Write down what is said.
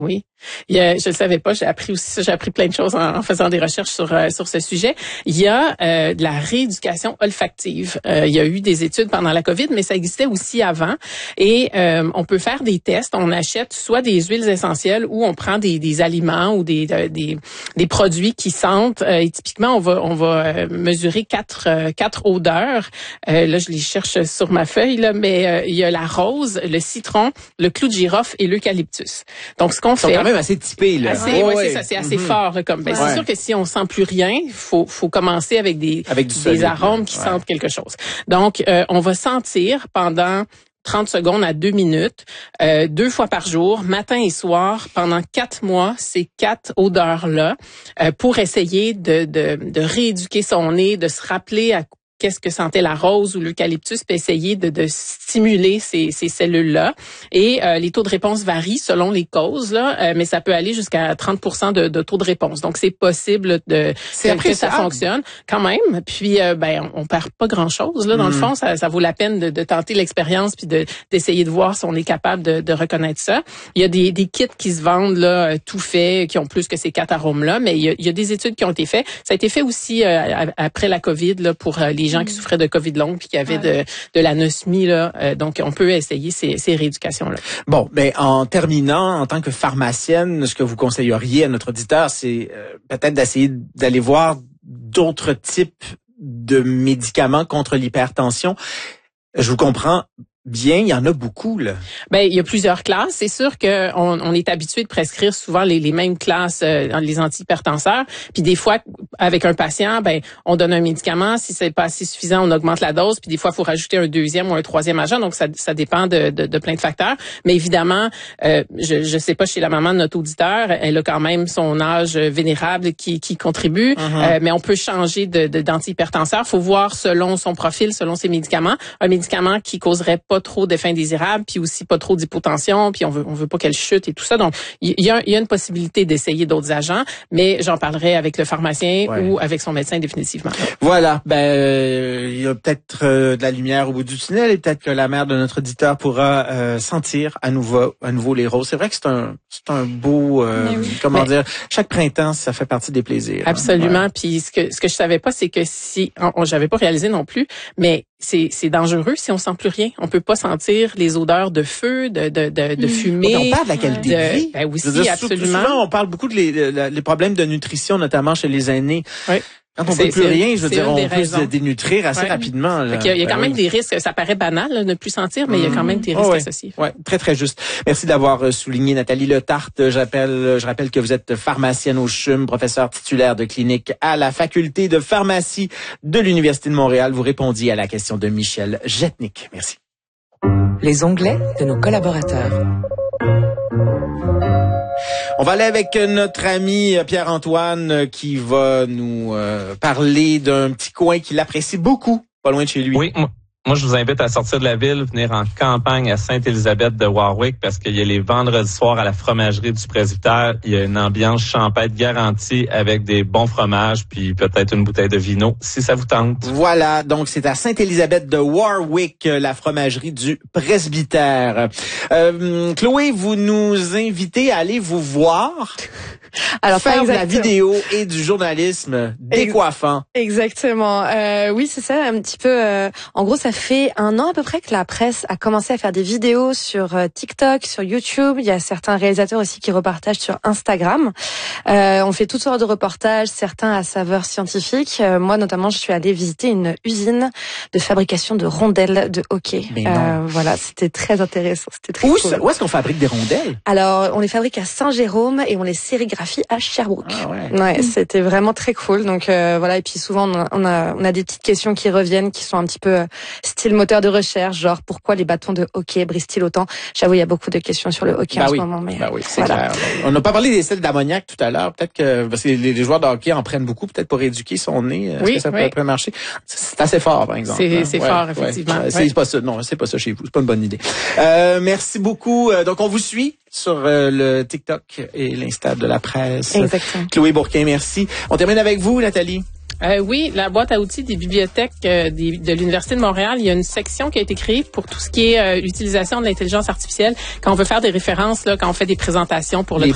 Oui, je le savais pas. J'ai appris aussi ça. J'ai appris plein de choses en faisant des recherches sur ce sujet. Il y a de la rééducation olfactive. Il y a eu des études pendant la COVID, mais ça existait aussi avant. Et on peut faire des tests. On achète soit des huiles essentielles ou on prend des aliments ou des produits qui sentent. Et typiquement, on va mesurer quatre odeurs. Là, je les cherche sur ma feuille là, mais il y a la rose, le citron, le clou de girofle et l'eucalyptus. Donc, ce qu'on fait, ils sont quand même assez typés, là. C'est ça, c'est assez fort. Là, comme, c'est sûr que si on sent plus rien, faut commencer avec des arômes qui sentent quelque chose. Donc, on va sentir pendant 30 secondes à 2 minutes, 2 fois par jour, matin et soir, pendant 4 mois, ces 4 odeurs-là, pour essayer de rééduquer son nez, de se rappeler à qu'est-ce que sentait la rose ou l'eucalyptus, puis essayer de stimuler ces cellules-là. Et les taux de réponse varient selon les causes, là, mais ça peut aller jusqu'à 30% de taux de réponse. Donc, c'est possible que ça fonctionne quand même. Puis, on perd pas grand-chose. Là, dans le fond, ça vaut la peine de tenter l'expérience puis d'essayer de voir si on est capable de reconnaître ça. Il y a des kits qui se vendent là, tout faits, qui ont plus que ces 4 arômes-là, mais il y a des études qui ont été faites. Ça a été fait aussi après la COVID là, pour les gens qui souffraient de COVID longue puis qui avaient de l'anosmie là, donc on peut essayer ces rééducations là. Bon, ben en terminant, en tant que pharmacienne, ce que vous conseilleriez à notre auditeur, c'est peut-être d'essayer d'aller voir d'autres types de médicaments contre l'hypertension. Je vous comprends bien, il y en a beaucoup, là. Ben, il y a plusieurs classes. C'est sûr que on est habitué de prescrire souvent les mêmes classes, les antihypertenseurs. Puis des fois, avec un patient, on donne un médicament. Si c'est pas assez suffisant, on augmente la dose. Puis des fois, il faut rajouter un deuxième ou un troisième agent. Donc, ça dépend de plein de facteurs. Mais évidemment, je sais pas, chez la maman de notre auditeur, elle a quand même son âge vénérable qui contribue. Mais on peut changer d'antihypertenseur. Faut voir selon son profil, selon ses médicaments. Un médicament qui causerait pas trop d'effets indésirables, puis aussi pas trop d'hypotension, puis on veut pas qu'elle chute et tout ça. Donc, il y a une possibilité d'essayer d'autres agents, mais j'en parlerai avec le pharmacien ou avec son médecin définitivement. Voilà, il y a peut-être de la lumière au bout du tunnel et peut-être que la mère de notre auditeur pourra sentir à nouveau les roses. C'est vrai que c'est un beau dire, chaque printemps, ça fait partie des plaisirs. Absolument, puis ce que je savais pas, c'est que si j'avais pas réalisé non plus, mais c'est dangereux si on sent plus rien. On peut pas sentir les odeurs de feu, de fumée. On parle de la qualité de vie. Ben oui, absolument. Souvent, on parle beaucoup les problèmes de nutrition, notamment chez les aînés. Oui. Quand on peut plus rien, je veux dire, on peut se dénutrir assez rapidement. Là. Il y a quand même des risques. Ça paraît banal de ne plus sentir, mais il y a quand même des risques associés. Ouais, très très juste. Merci d'avoir souligné, Nathalie Letarte. Je rappelle que vous êtes pharmacienne au CHUM, professeure titulaire de clinique à la faculté de pharmacie de l'Université de Montréal. Vous répondiez à la question de Michel Jetnik. Merci. Les onglets de nos collaborateurs. On va aller avec notre ami Pierre-Antoine qui va nous parler d'un petit coin qu'il apprécie beaucoup, pas loin de chez lui. Oui, moi je vous invite à sortir de la ville, venir en campagne à Sainte-Élisabeth de Warwick parce qu'il y a les vendredis soirs à la fromagerie du presbytère. Il y a une ambiance champêtre garantie avec des bons fromages puis peut-être une bouteille de vino si ça vous tente. Voilà, donc c'est à Sainte-Élisabeth de Warwick, la fromagerie du presbytère. Chloé, vous nous invitez à aller vous voir. Alors, faire de la vidéo et du journalisme décoiffant. Exactement. Oui, c'est ça, un petit peu. En gros, ça fait 1 an à peu près que la presse a commencé à faire des vidéos sur TikTok, sur YouTube. Il y a certains réalisateurs aussi qui repartagent sur Instagram. On fait toutes sortes de reportages, certains à saveur scientifique. Moi, notamment, je suis allée visiter une usine de fabrication de rondelles de hockey. Voilà, c'était très intéressant. C'était très cool. Où est-ce qu'on fabrique des rondelles? Alors, on les fabrique à Saint-Jérôme et on les sérigraphie à Sherbrooke. Ouais, c'était vraiment très cool. Donc voilà, et puis souvent on a des petites questions qui reviennent, qui sont un petit peu style moteur de recherche, genre pourquoi les bâtons de hockey brisent-ils autant? J'avoue, il y a beaucoup de questions sur le hockey en ce moment. Mais oui, c'est clair. On n'a pas parlé des sels d'ammoniac tout à l'heure. Peut-être que parce que les joueurs de hockey en prennent beaucoup, peut-être pour éduquer son nez. Est-ce que ça peut marcher? C'est assez fort, par exemple. C'est fort, effectivement. C'est pas ça. Non, c'est pas ça chez vous. C'est pas une bonne idée. Merci beaucoup. Donc on vous suit sur le TikTok et l'Insta de la presse. Exactement. Chloé Bourquin, merci. On termine avec vous, Nathalie. Oui, la boîte à outils des bibliothèques de l'Université de Montréal, il y a une section qui a été créée pour tout ce qui est utilisation de l'intelligence artificielle. Quand on veut faire des références, là, quand on fait des présentations pour le